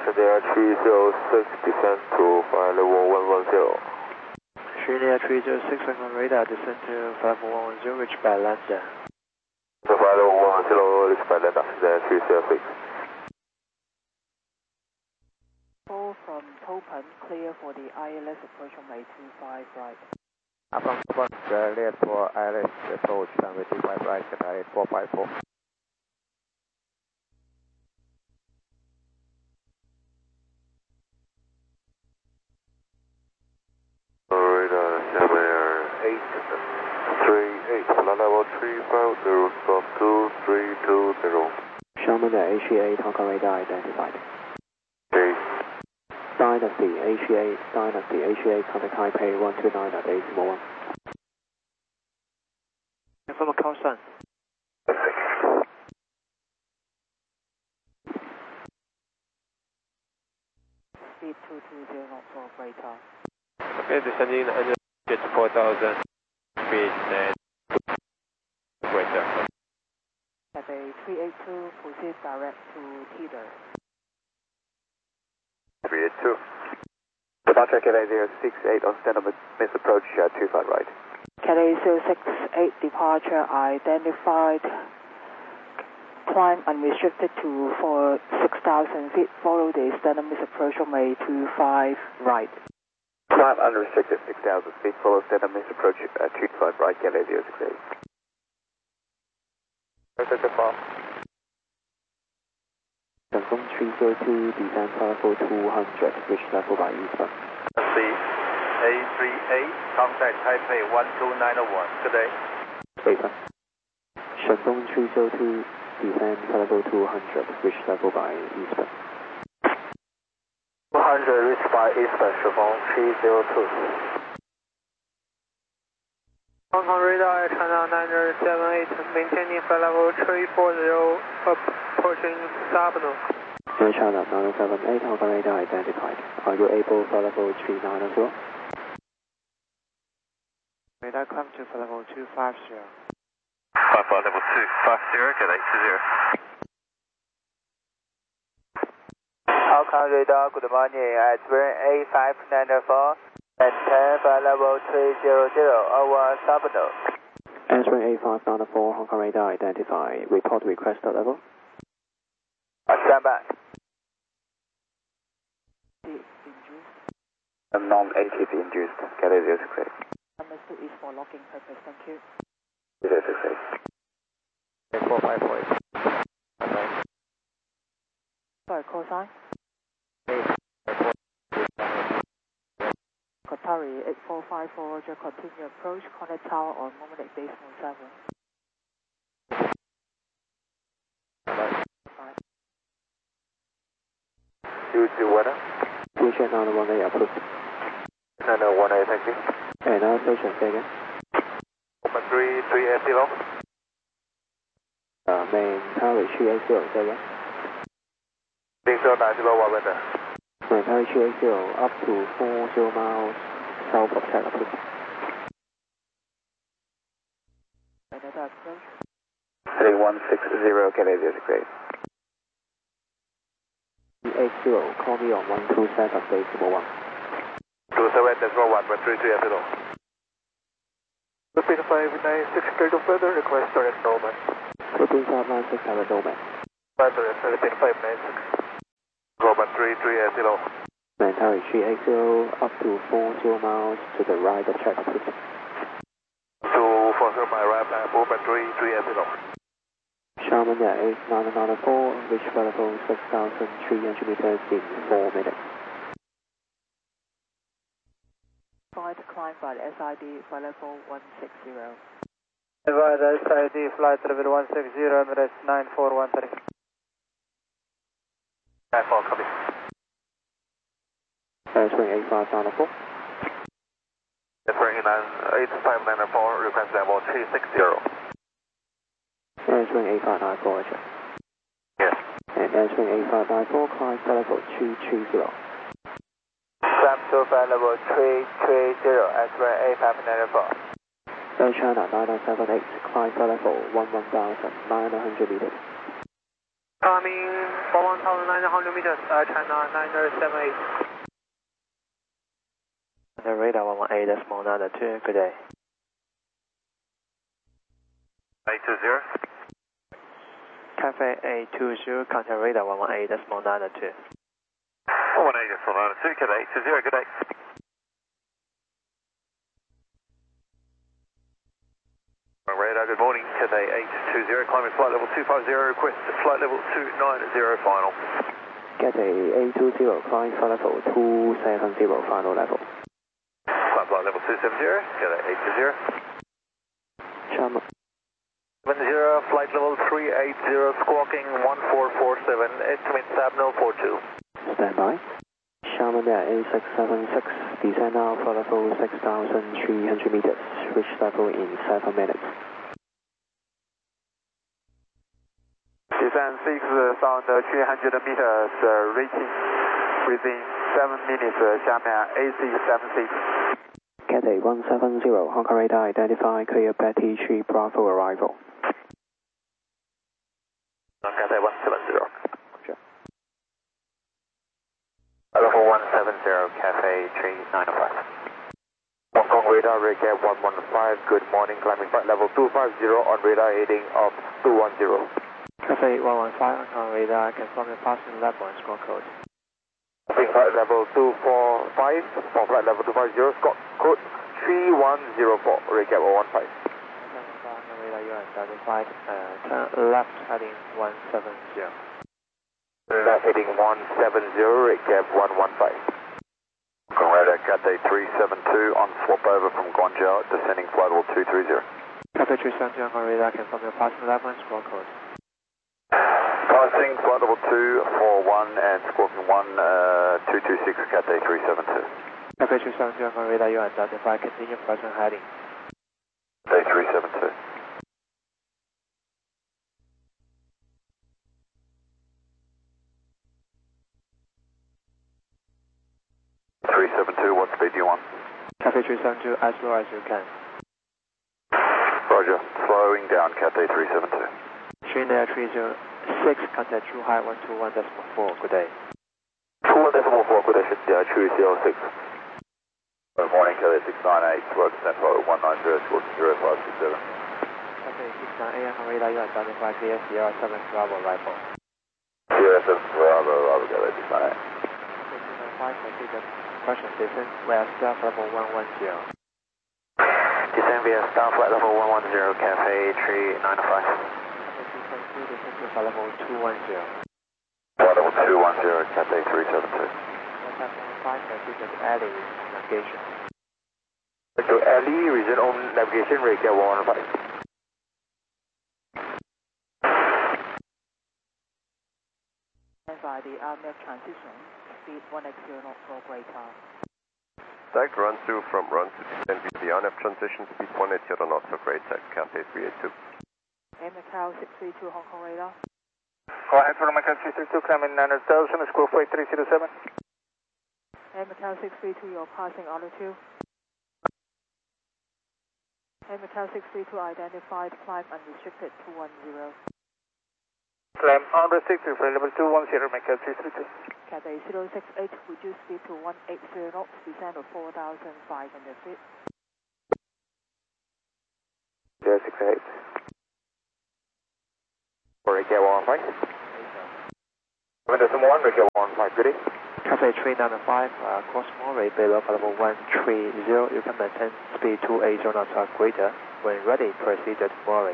Shanghai 306, descend to flight level 110. Shanghai 306 on radar, descend to flight level 110, reach by Lambda. To flight level 110, reach by Lambda, Shanghai 306. Call from Topan, clear for the ILS approach on May 25 right. From Topan, clear for ILS approach on May 25 right, Shanghai 454. Radar, Shanghai 838, flight level 350, stop 2320. Sherman HA8, Hong Kong radar identified. Dynasty HA, contact Taipei 129.801. Inform call sign. Speed 220 knots off radar. Okay, descending under 4,000 feet and radar. Cathay 382, proceed direct to Teeter. 382. Departure Cathay 068 on stand-up miss approach 25 right. Cathay 068, departure identified. Climb unrestricted to for 6,000 feet. Follow the stand-up miss approach on May 25 right. Climb unrestricted 6,000 feet. Follow stand-up miss approach 25 right. Cathay 068. Shanghai 302, descend level 200, reach level by eastbound. A38, contact Taipei 12901, good day. Eastbound. Shanghai 302, descend level 200, reach level by eastbound. 200, reach by eastbound, Shanghai 302. Hong Kong radar, China 978, maintaining flight level 340, approaching Sabno. Air China 978, Hong Kong radar identified. Are you able for level 390? Radar climb to flight level 250. Flight level 250, Cathay 20. Hong Kong radar, good morning. At A594. Maintain flight level 300 over Sabno. Answering A594, Hong Kong radar identified. Report request at level. Stand by. Non-ATP induced. Cathay 068. Understood is for locking purpose, thank you. 068. 4548. Sorry, call sign. Qatari 8454, Roger, continue approach, connect tower on Moment Decimal 7. Weather? Future 918 approved. 918, thank you. And now station, say again. Open 380. Main Tower 380, say again. Big 090, what weather? Main Tower 380, up to 40 miles south of China, approved. Another approach. 3160, Cathay 068. 80, call me on 127.1. 27.1, 330. Repeat 596, clear to further request direct Norman. Repeat 596, direct Norman. Repeat 596. Roman 330. Main Tower 380, up to 40 miles to the right of China, approved. 240 my right, movement 330. Sharman 8994, reach level 6,300 meters in 4 minutes. Flight climb by the SID, flight level 160. Advise SID, flight level 160, minutes 9413. 94, copy. Spring 8594. Spring 8594, request level 360. Answering 8594, Roger. Yes. And answering 8594, climb level 230. Climb to flight level 330, answering 8594. Air China 9978, climb level 11,900 meters. Coming For 1,900 meters, China 9078. The radar 118.92, good day. 820. Cafe 820, contact radar 118.92. 118.92, Cafe 820, good day. Radar, good morning, Cafe 820, climbing flight level 250, request flight level 290 final. Cafe 820, climb flight level 270, final level. Flight level 270, Cafe 820. Chama. 70, flight level 380, squawking 1447, estimate Sabno 42. Stand by. Sharman Air A676, descend now for level 6,300 meters, reach level in 7 minutes. Descend 6,300 meters, reaching within 7 minutes, Sharman AC76. Cathay 170, Hong Kong radar identify, clear Betty 3 Bravo arrival. Cathay 170. Level 170, Cafe 395. Hong Kong radar, recap 115, good morning, climbing flight level 250 on radar heading of 210. Cafe 115, Hong Kong radar, confirm your passing level and score code. Climbing flight level 245, for flight level 250, score code 3104, recap 115. Hong Kong radar, you are identified, turn left heading 170. Left heading 170, recap 115. Hong Kong radar, Cathay 372 on swap over from Guangzhou, descending flight level 230. Cafe 372, Hong Kong radar, confirm your passing level and score code. Passing flight level 241 and squawking 1226, Cathay 372. Cafe 372, Hong Kong radar, you are identified, continue present heading. Cathay 372. What speed do you want? Cafe 372, as low as you can. Roger, slowing down, Cathay 372. China 306, contact True High 121.4, good day. 21.4, good day, True 06. Good morning, Cathay 698, road descent flight 190, squawking 0567. Cafe 698, Hong Kong radar, you are identified, clear Sierra 7 Bravo arrival. Sierra 7 Bravo, Cathay 698. Cafe 295, proceed the question distance, via staff level 110. Descend via staff flight level 110, Cafe 395. Cafe 272, descend to flight level 210. Flight level 210, Cathay 372. Contact 15, proceed to alley navigation. To alley, region on navigation, recap 115. And by the RMF transition, speed 180 knots or greater. Direct run through from run to descend via the RNF transition, speed 180 knots or greater, Cathay 382. Macau 632 Hong Kong radar. Go ahead for Macau 632, climbing 9,000, squawk 8307. Macau 632, you're passing altitude. Macau 632 identified, climb unrestricted 210. Climb unrestricted for level 210, Macau 632. Cathay 068, reduce speed to 180 knots, descend to 4,500 feet. 068. Recap 115. Windows 1, recap 115, good day. Cafe 395, cross Moray below level 130, you can maintain speed 280 knots or greater. When ready, proceed to Moray.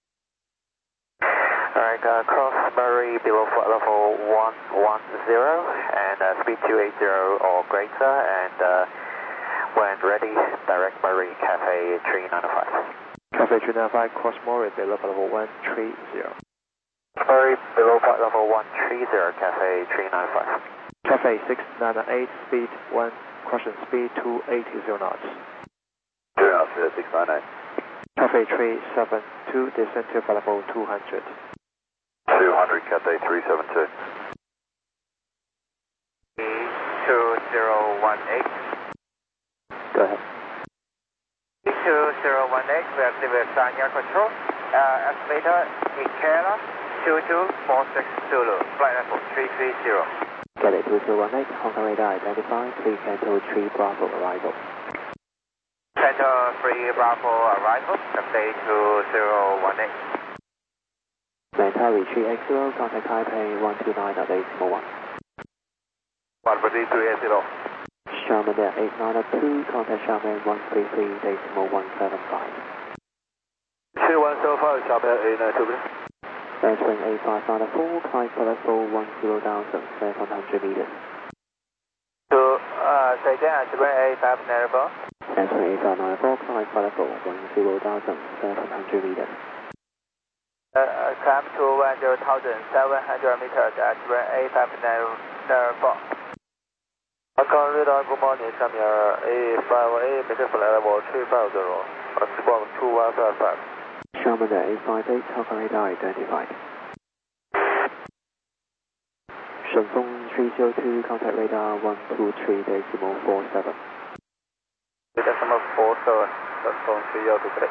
Alright, cross Murray below flight level 110 and speed 280 or greater, and when ready, direct Murray, Cafe 395. Cafe 395, cross Moray below level 130. Murray below flight level 130, Cafe 395. Cafe 698, speed 1, crossing speed 280 knots. 2 knots, 698. Cafe 372, descend to level 200. 200, Cathay 372. 2018. Go ahead. 2018, we activate Sanya control. Estimator, Ikera, 46 Zulu, flight level 330. Cathay 2218, Hong Kong radar identified, 3 Canto 3 Bravo arrival. Canto 3 Bravo arrival, Cathay 2018. Mentari 380, contact Taipei 129.8.1. 14380. Xiamen Air 8902, contact Xiamen 133.175. 2105, Xiamen 8902. Answering 8594, climb for level 10,700 meters. Say again, Answering 8594. Answering 8594, climb for level 10,700 meters. Climb to 10,700 meters at 8594. Hong Kong radar, good morning, Xiamen A58, maintain flight level 350, Sibong 2155. Xiamen Air 858, Hong Kong radar identified. Shenfeng 302, contact radar 123.47. Decimal 47, Shenfeng 302.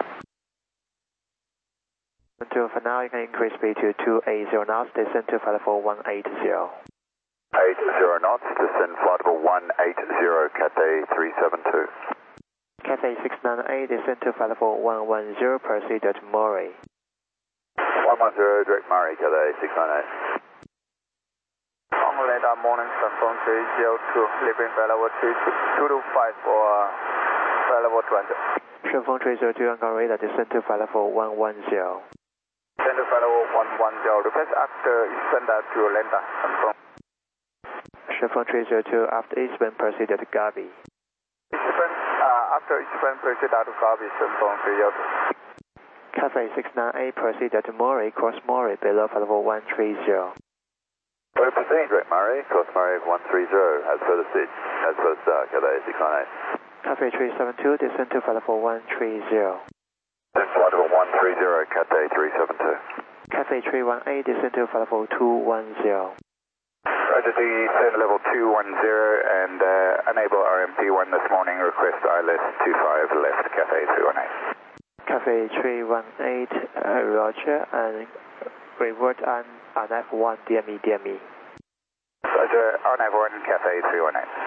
For now, you can increase speed to 280 knots, descend to flight level 180. 80 knots, descend flight level 180, Cathay 372. Cathay 698, descend to flight level 110, proceed to Murray. 110, direct Murray, Cathay 698. Hong Kong radar morning, Shenfeng 302, leaving flight level 225 for flight level 20. Shenfeng 302, Hong Kong radar, descend to flight level 110. Descend to flight level 110, request after extend to Lenda, Shenfeng. Shenfeng 302, after eastbound, proceed to Gabi. After eastbound, proceed to Gabi, Shenfeng 302. Cathay 698, proceed to Murray, cross Murray, below flight level 130. We're proceeding, direct Murray, cross Murray 130, as per the seat, as per the start, Cathay 698. Cathay 372, descend to flight level 130. Descend flight level 130, Cathay 372. Cathay 318, descend to flight level 210. Roger, descend level 210 and enable RMP1 this morning, request ILS 25 left, Cathay 318. Cathay 318, Roger, and revert on F1, DME. Roger, on F1, Cathay 318.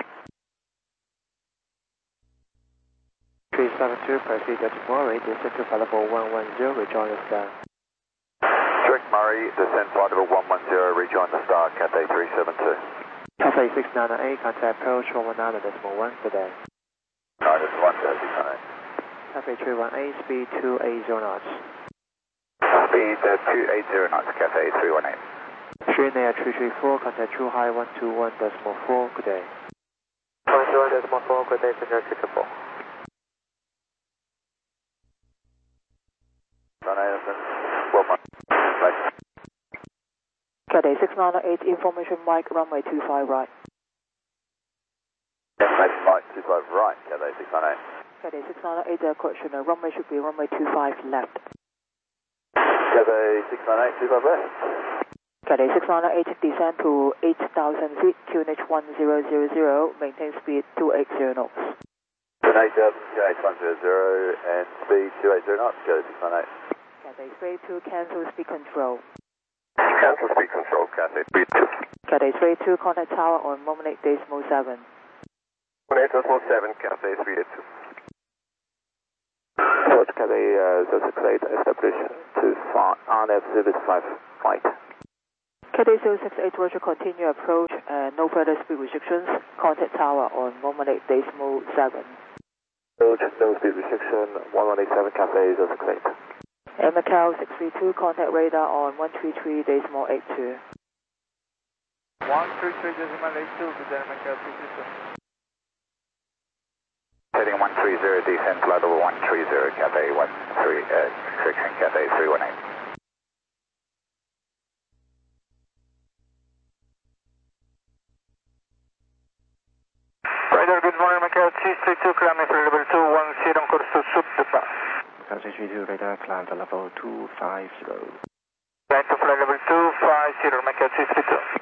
372, proceed to Murray, descend to flight level 110, rejoin the star. Direct Murray, descend flight level 110, rejoin the star, Cathay 372. Cathay 698, contact approach 119.1 today. 910, Cathay 318, speed 280 knots. Speed 280 knots, Cathay 318. Train Air 334, contact True High 121.4, good day. 121.4, good day, Senior 334. Cathay 698, information Mike, runway 25 right. Information Mike 25 right, Cathay 698. Cathay 698, question, runway should be runway 25 left. Cathay 698, 25 left. Cathay 698, descend to 8,000 feet, QNH 1000, maintain speed 280 knots. 8,000, QNH 100 and speed 280 knots, Cathay 698. Cathay straight to cancel speed control. Cancel speed control, Cathay 32. Cathay straight to contact tower on 18.7. 18.7, Cathay 382. Approach Cathay 068, establish to RF service 5 flight. Cathay 068, Roger, continue approach and no further speed restrictions. Contact tower on 18.7. Approach, no speed restriction, 1187, Cathay 068. Macau 632, contact radar on 133.82. 133.82, Lieutenant Macau 632. Heading 130, descend flight level 130, Cathay 13, restriction, Cathay 318. Radar, good morning, Macau 632, climbing for level 210, course to Subdupa. Cathay 332, radar, climb to level 250. Climb to flight level 250, Macau 632.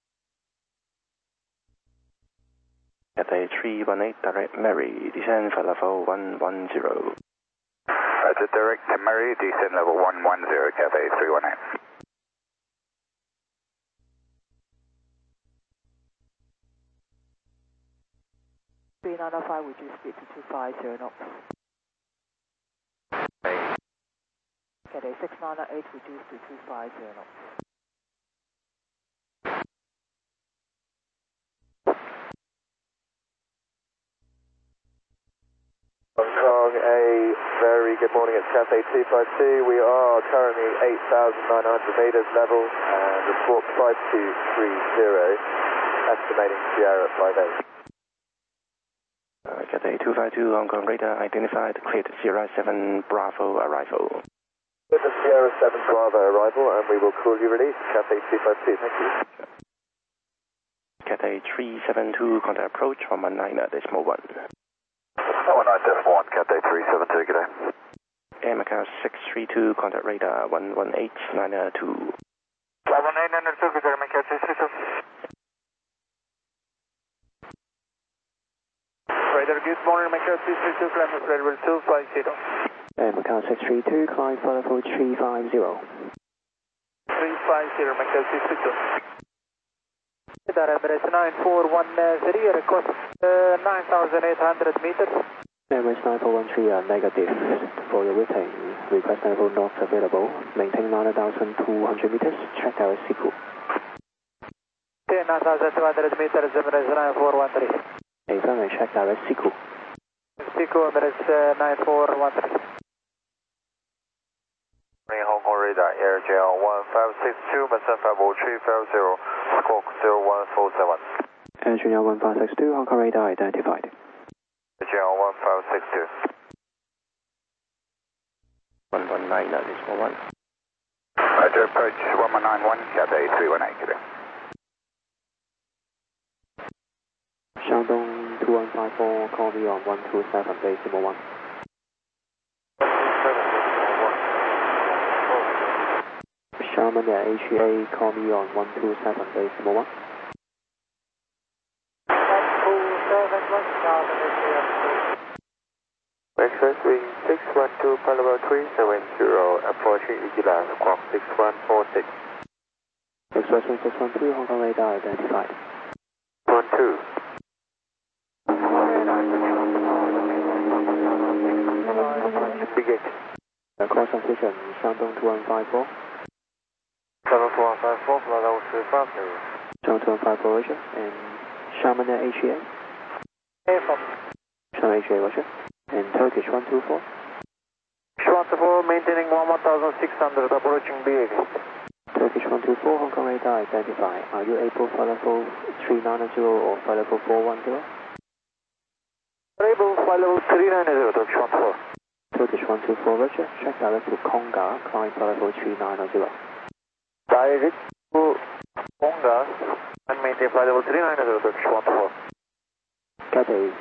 Cathay 318, direct Mary, descend for level 110. Roger, direct to Murray, descend level 110, Cathay 318. 3905, reduce speed to 250 knots. Cathay 6908, reduce to 250 knots. Hong Kong, a very good morning. It's Cathay 252. We are currently 8,900 meters level and report 5230, estimating Sierra at 58. Cathay 252, Hong Kong radar identified, cleared Sierra 7 Bravo arrival. With the Sierra 7 Bravo arrival, and we will call you release. Cathay 252, thank you. Cathay 372, contact approach 119.1. 119.1, Cathay 372, good day. Air Macau 632, contact radar 118.902. 119.902, good day, Macau 632. Radar, good morning, Macau 632, climb level 250. Air Macau 632, climb level 350. 350, Macau 632. Radar Emirates 9410, request 9,800 meters. Emirates 9413, negative. For your routing, request level not available. Maintain 9,200 meters, check our SICU. 9,200 meters, Emirates 9413. Affirm and check our SICU. SICU, Emirates 9413. Hong Kong radar, AirJL 1562, Masafa 350, squawk 0147. AirJL 1562, Hong Kong radar identified. AirJL 1562. 119.1. Roger, approach 1191, Cathay 318, good day. Shandong 2154, call me on 127, decimal 1. Sherman at HEA, call me on 127, decimal 1. 127, Express wing 612, Palaver 370, approaching Igila, squawk 6146. Express wing 612, Hong Kong radar identified. 12. Big H. Cross transition, Shandong 2154. 7154, level 350. Shandong 2154, Roger. And Sherman at HEA. Sherman HEA, Roger. And Turkish 124. 124, maintaining 11,600, approaching BA. Turkish 124, Hong Kong radar identified. Are you able for level 390 or for level 410? Able for level 390, Turkish 124. Turkish 124, Roger. Check direct to Konga, climb for level 390. Direct to Konga and maintain flight level 390, Turkish 124. Cathay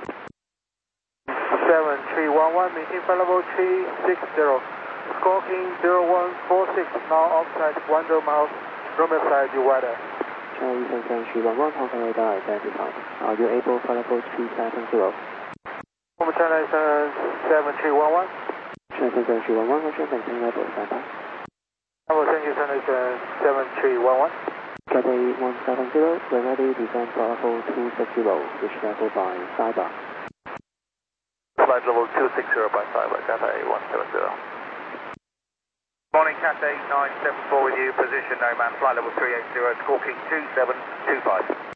7311, maintain flight level 360. Squawking 0146, now outside 100 miles, Romeo side, you weather. Charlie 7311, Hong Kong radar identified. Are you able for level 370? Home China 7311. Charlie 7311, Roger. Maintain level standby. Level thank you, China 7311. Cathay 170, when ready, descend for level 260, reach level by Cyber. Flight level 260 by Cyber, Cathay 170. Morning, Cathay 974 with you, position no man, flight level 380, squawking 2725.